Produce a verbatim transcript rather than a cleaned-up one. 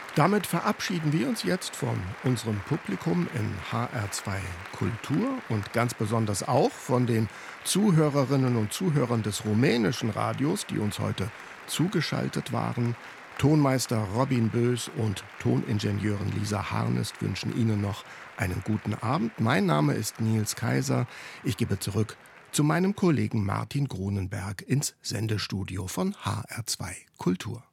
Damit verabschieden wir uns jetzt von unserem Publikum in H R zwei Kultur und ganz besonders auch von den Zuhörerinnen und Zuhörern des rumänischen Radios, die uns heute zugeschaltet waren. Tonmeister Robin Bös und Toningenieurin Lisa Harnest wünschen Ihnen noch einen guten Abend. Mein Name ist Nils Kaiser. Ich gebe zurück zu meinem Kollegen Martin Grunenberg ins Sendestudio von H R zwei Kultur.